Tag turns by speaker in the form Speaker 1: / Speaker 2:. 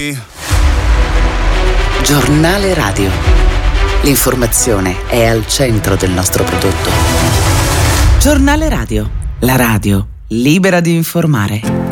Speaker 1: Giornale radio. L'informazione è al centro del nostro prodotto. Giornale radio. La radio libera di informare.